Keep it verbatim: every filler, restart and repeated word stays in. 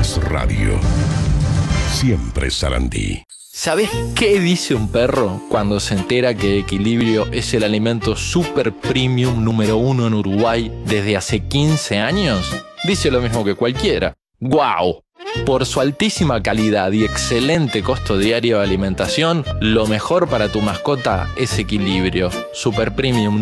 Más Radio. Siempre Sarandí. ¿Sabés qué dice un perro cuando se entera que Equilibrio es el alimento super premium número uno en Uruguay desde hace quince años? Dice lo mismo que cualquiera. ¡Guau! Por su altísima calidad y excelente costo diario de alimentación, lo mejor para tu mascota es Equilibrio. Super Premium